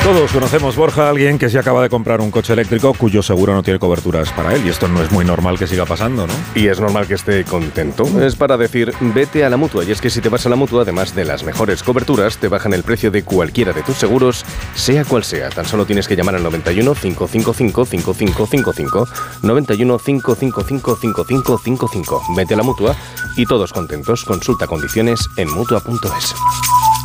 Todos conocemos, Borja, a alguien que se acaba de comprar un coche eléctrico cuyo seguro no tiene coberturas para él. Y esto no es muy normal que siga pasando, ¿no? Y es normal que esté contento. Es para decir, vete a la Mutua. Y es que si te vas a la Mutua, además de las mejores coberturas, te bajan el precio de cualquiera de tus seguros, sea cual sea. Tan solo tienes que llamar al 91 555 5555. 91 555 5555. Vete a la Mutua y todos contentos. Consulta condiciones en Mutua.es.